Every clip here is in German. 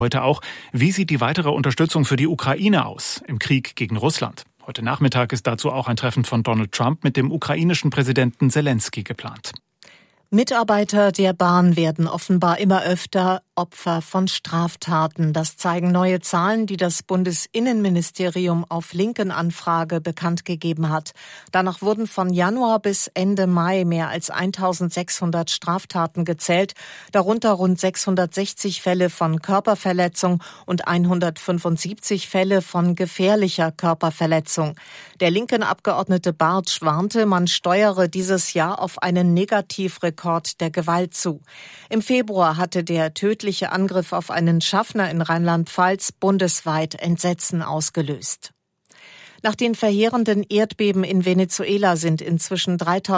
Heute auch, wie sieht die weitere Unterstützung für die Ukraine aus im Krieg gegen Russland? Heute Nachmittag ist dazu auch ein Treffen von Donald Trump mit dem ukrainischen Präsidenten Selenskyj geplant. Mitarbeiter der Bahn werden offenbar immer öfter Opfer von Straftaten. Das zeigen neue Zahlen, die das Bundesinnenministerium auf Linken-Anfrage bekannt gegeben hat. Danach wurden von Januar bis Ende Mai mehr als 1.600 Straftaten gezählt, darunter rund 660 Fälle von Körperverletzung und 175 Fälle von gefährlicher Körperverletzung. Der Linken-Abgeordnete Bartsch warnte, man steuere dieses Jahr auf einen Negativrekord der Gewalt zu. Im Februar hatte der tödliche Angriff auf einen Schaffner in Rheinland-Pfalz bundesweit Entsetzen ausgelöst. Nach den verheerenden Erdbeben in Venezuela sind inzwischen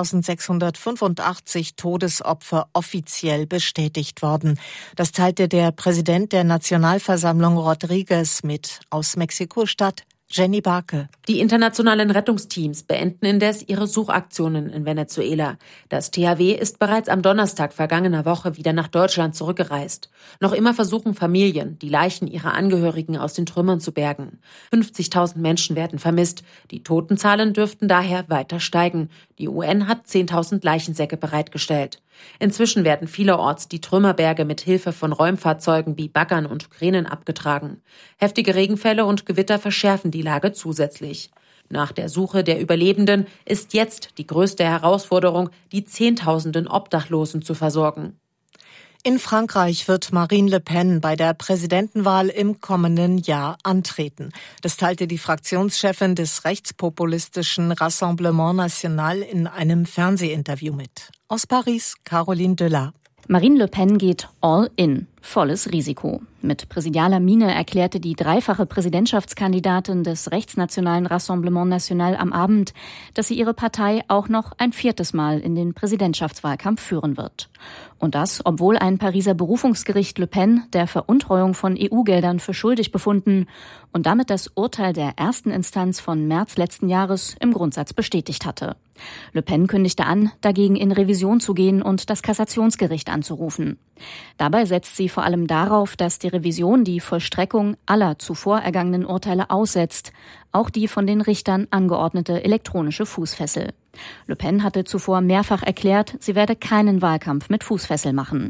3.685 Todesopfer offiziell bestätigt worden. Das teilte der Präsident der Nationalversammlung Rodriguez mit. Aus Mexiko-Stadt Jenny Barke. Die internationalen Rettungsteams beenden indes ihre Suchaktionen in Venezuela. Das THW ist bereits am Donnerstag vergangener Woche wieder nach Deutschland zurückgereist. Noch immer versuchen Familien, die Leichen ihrer Angehörigen aus den Trümmern zu bergen. 50.000 Menschen werden vermisst. Die Totenzahlen dürften daher weiter steigen. Die UN hat 10.000 Leichensäcke bereitgestellt. Inzwischen werden vielerorts die Trümmerberge mit Hilfe von Räumfahrzeugen wie Baggern und Kränen abgetragen. Heftige Regenfälle und Gewitter verschärfen die Lage zusätzlich. Nach der Suche der Überlebenden ist jetzt die größte Herausforderung, die Zehntausenden Obdachlosen zu versorgen. In Frankreich wird Marine Le Pen bei der Präsidentenwahl im kommenden Jahr antreten. Das teilte die Fraktionschefin des rechtspopulistischen Rassemblement National in einem Fernsehinterview mit. Aus Paris, Caroline Della. Marine Le Pen geht all in, volles Risiko. Mit präsidialer Miene erklärte die dreifache Präsidentschaftskandidatin des rechtsnationalen Rassemblement National am Abend, dass sie ihre Partei auch noch ein viertes Mal in den Präsidentschaftswahlkampf führen wird. Und das, obwohl ein Pariser Berufungsgericht Le Pen der Veruntreuung von EU-Geldern für schuldig befunden und damit das Urteil der ersten Instanz von März letzten Jahres im Grundsatz bestätigt hatte. Le Pen kündigte an, dagegen in Revision zu gehen und das Kassationsgericht anzurufen. Dabei setzt sie vor allem darauf, dass die Revision die Vollstreckung aller zuvor ergangenen Urteile aussetzt, auch die von den Richtern angeordnete elektronische Fußfessel. Le Pen hatte zuvor mehrfach erklärt, sie werde keinen Wahlkampf mit Fußfessel machen.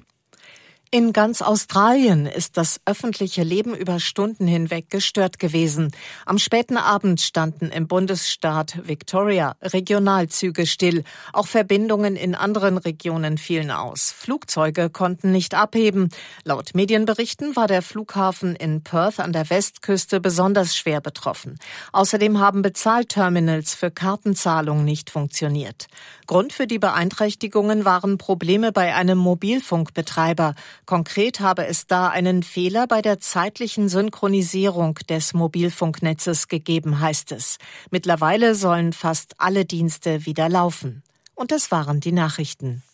In ganz Australien ist das öffentliche Leben über Stunden hinweg gestört gewesen. Am späten Abend standen im Bundesstaat Victoria Regionalzüge still. Auch Verbindungen in anderen Regionen fielen aus. Flugzeuge konnten nicht abheben. Laut Medienberichten war der Flughafen in Perth an der Westküste besonders schwer betroffen. Außerdem haben Bezahlterminals für Kartenzahlung nicht funktioniert. Grund für die Beeinträchtigungen waren Probleme bei einem Mobilfunkbetreiber. Konkret habe es da einen Fehler bei der zeitlichen Synchronisierung des Mobilfunknetzes gegeben, heißt es. Mittlerweile sollen fast alle Dienste wieder laufen. Und das waren die Nachrichten.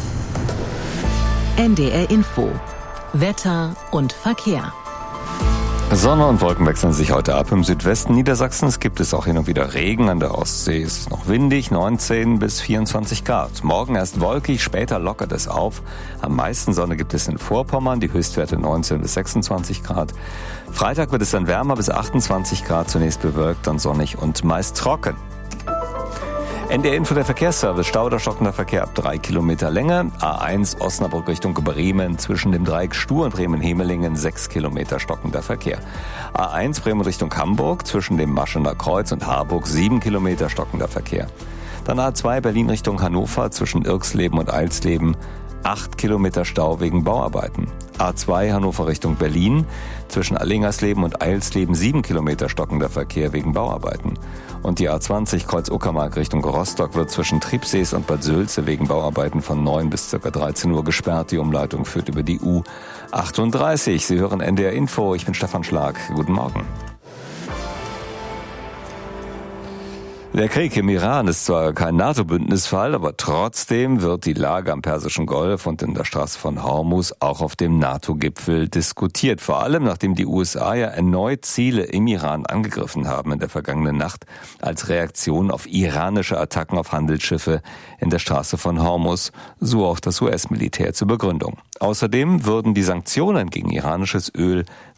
NDR Info. Wetter und Verkehr. Sonne und Wolken wechseln sich heute ab. Im Südwesten Niedersachsens gibt es auch hin und wieder Regen. An der Ostsee ist es noch windig, 19 bis 24 Grad. Morgen erst wolkig, später lockert es auf. Am meisten Sonne gibt es in Vorpommern, die Höchstwerte 19 bis 26 Grad. Freitag wird es dann wärmer bis 28 Grad, zunächst bewölkt, dann sonnig und meist trocken. NDR Info, der Verkehrsservice. Stau oder stockender Verkehr ab 3 Kilometer Länge. A1 Osnabrück Richtung Bremen zwischen dem Dreieck Stuhr und Bremen-Hemelingen 6 Kilometer stockender Verkehr. A1 Bremen Richtung Hamburg zwischen dem Maschener Kreuz und Harburg 7 Kilometer stockender Verkehr. Dann A2 Berlin Richtung Hannover zwischen Irxleben und Eilsleben 8 Kilometer Stau wegen Bauarbeiten. A2 Hannover Richtung Berlin zwischen Allingersleben und Eilsleben 7 Kilometer stockender Verkehr wegen Bauarbeiten. Und die A20 Kreuz Uckermark Richtung Rostock wird zwischen Tribsees und Bad Sülze wegen Bauarbeiten von 9 bis ca. 13 Uhr gesperrt. Die Umleitung führt über die U38. Sie hören NDR Info. Ich bin Stefan Schlag. Guten Morgen. Der Krieg im Iran ist zwar kein NATO-Bündnisfall, aber trotzdem wird die Lage am Persischen Golf und in der Straße von Hormuz auch auf dem NATO-Gipfel diskutiert. Vor allem, nachdem die USA ja erneut Ziele im Iran angegriffen haben in der vergangenen Nacht als Reaktion auf iranische Attacken auf Handelsschiffe in der Straße von Hormuz, so auch das US-Militär zur Begründung. Außerdem würden die Sanktionen gegen iranisches Öl